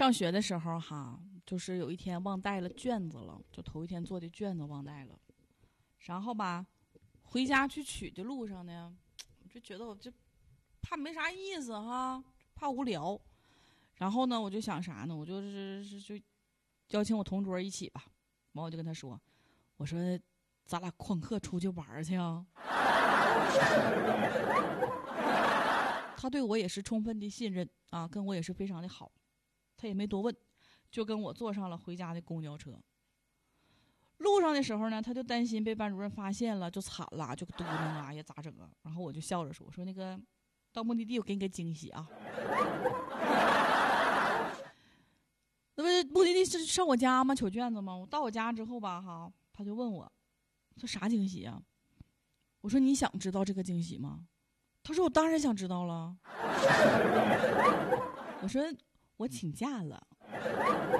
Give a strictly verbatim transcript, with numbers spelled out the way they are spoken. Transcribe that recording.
上学的时候哈，就是有一天忘带了卷子了，就头一天做的卷子忘带了，然后吧，回家去取的路上呢，就觉得我这怕没啥意思哈，怕无聊，然后呢，我就想啥呢？我就是就邀请我同桌一起吧，完我就跟他说，我说咱俩旷课出去玩去啊。他对我也是充分的信任啊，跟我也是非常的好，他也没多问，就跟我坐上了回家的公交车。路上的时候呢，他就担心被班主任发现了，就惨了，就嘟囔啊，也咋整啊？然后我就笑着说：“我说那个到目的地我给你个惊喜啊。”那不是目的地是上我家吗？取卷子吗？我到我家之后吧，哈，他就问我：“这啥惊喜啊？”我说：“你想知道这个惊喜吗？”他说：“我当然想知道了。”我说：“我请假了。”